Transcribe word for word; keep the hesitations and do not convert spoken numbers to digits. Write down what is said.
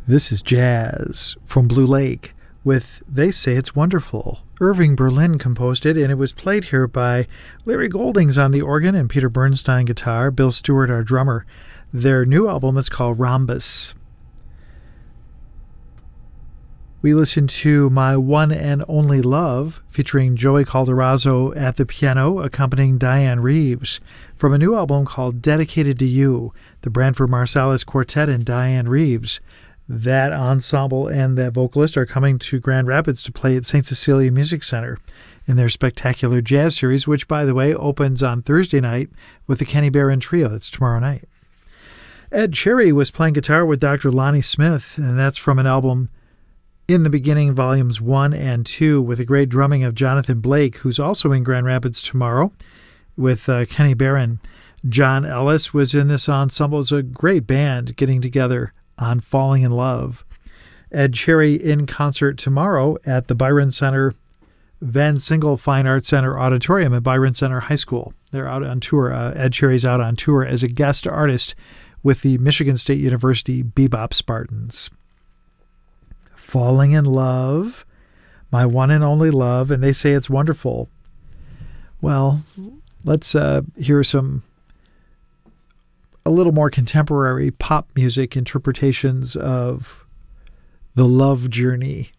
This is jazz from Blue Lake with They Say It's Wonderful. Irving Berlin composed it, and it was played here by Larry Goldings on the organ and Peter Bernstein guitar, Bill Stewart, our drummer. Their new album is called Rhombus. We listened to My One and Only Love, featuring Joey Calderazzo at the piano, accompanying Diane Reeves, from a new album called Dedicated to You, the Branford Marsalis Quartet and Diane Reeves. That ensemble and that vocalist are coming to Grand Rapids to play at Saint Cecilia Music Center in their spectacular jazz series, which, by the way, opens on Thursday night with the Kenny Barron Trio. That's tomorrow night. Ed Cherry was playing guitar with Doctor Lonnie Smith, and that's from an album In the Beginning, Volumes one and two, with a great drumming of Jonathan Blake, who's also in Grand Rapids tomorrow with uh, Kenny Barron. John Ellis was in this ensemble. It's a great band getting together on Falling in Love. Ed Cherry in concert tomorrow at the Byron Center Van Single Fine Arts Center Auditorium at Byron Center High School. They're out on tour. Uh, Ed Cherry's out on tour as a guest artist with the Michigan State University Bebop Spartans. Falling in Love, My One and Only Love, and They Say It's Wonderful. Well, let's uh, hear some a little more contemporary pop music interpretations of The Love Journey.